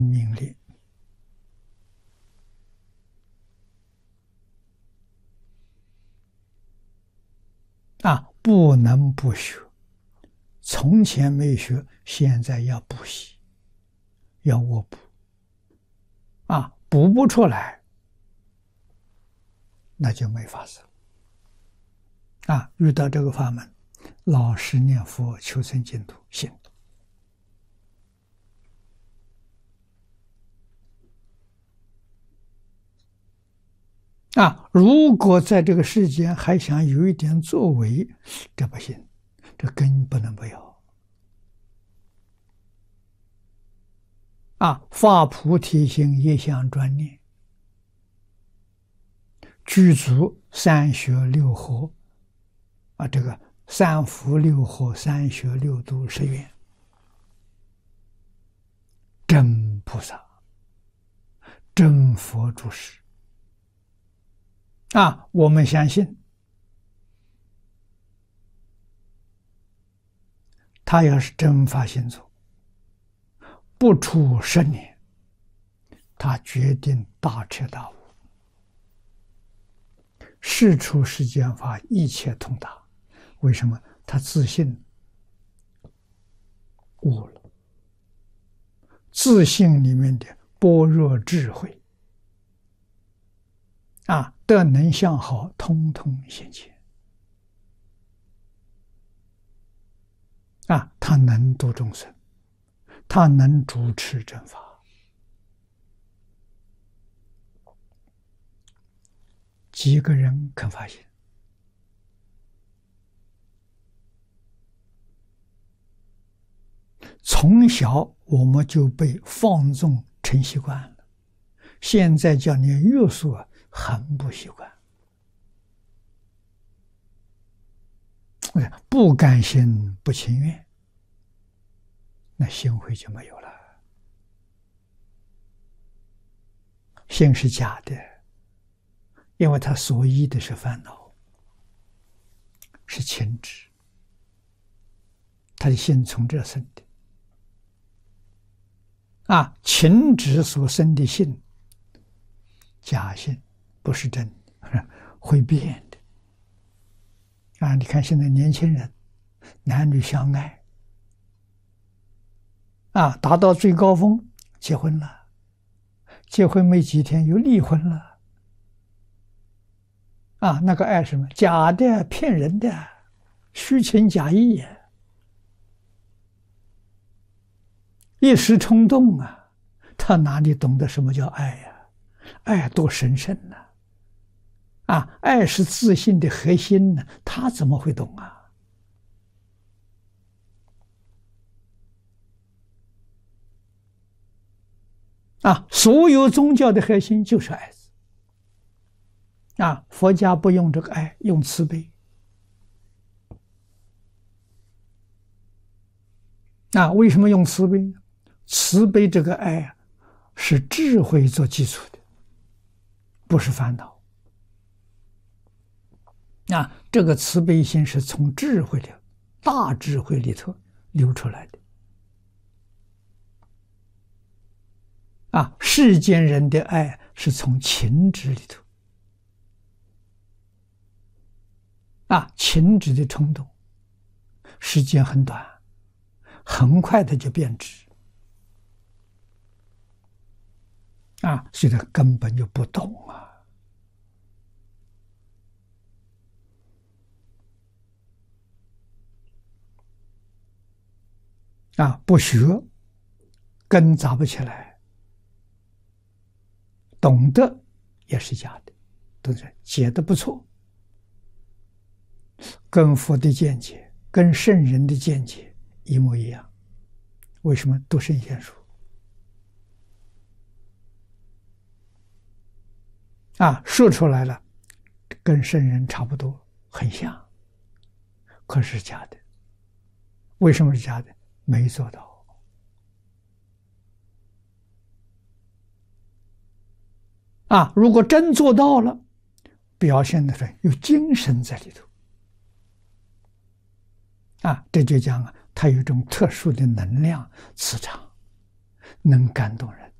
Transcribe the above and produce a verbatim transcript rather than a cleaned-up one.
命令啊，不能不学。从前没学，现在要补习，要我补啊，补不出来，那就没法子啊。遇到这个法门，老实念佛，求生净土，行。啊，如果在这个世间还想有一点作为，这不行，这根不能不要。啊，发菩提心，一向专念，具足三学六合，啊，这个三福六合、三学六度十愿，真菩萨，真佛住世。啊，我们相信，他要是真发心作，不出十年，他决定大彻大悟，事出世间法，一切通达。为什么？他自信悟了，自信里面的般若智慧啊，德能相好，通通现前啊！他能度众生，他能主持正法。几个人肯发现？从小我们就被放纵成习惯了，现在叫你约束啊，很不习惯，不甘心不情愿，那心慧就没有了。心是假的，因为他所依的是烦恼，是情执，他的心从这生的啊，情执所生的心，假性，不是真的，会变的啊！你看现在年轻人，男女相爱啊，达到最高峰，结婚了，结婚没几天又离婚了啊！那个爱什么？假的，骗人的，虚情假意呀，一时冲动啊，他哪里懂得什么叫爱呀？爱多神圣呢！啊，爱是自信的核心呢，他怎么会懂啊？啊，所有宗教的核心就是爱字。啊，佛家不用这个爱，用慈悲。啊，为什么用慈悲呢？慈悲这个爱啊，是智慧做基础的，不是烦恼。啊，这个慈悲心是从智慧的大智慧里头流出来的。啊，世间人的爱是从情执里头。啊，情执的冲动，时间很短，很快的就变质。啊，所以他根本就不懂啊。啊，不学，根扎不起来，懂得也是假的，对不对？解得不错，跟佛的见解、跟圣人的见解一模一样。为什么？读圣贤书啊，说出来了，跟圣人差不多，很像，可是假的。为什么是假的？没做到。啊，如果真做到了，表现的是有精神在里头。啊，这就讲啊，它有一种特殊的能量磁场，能感动人。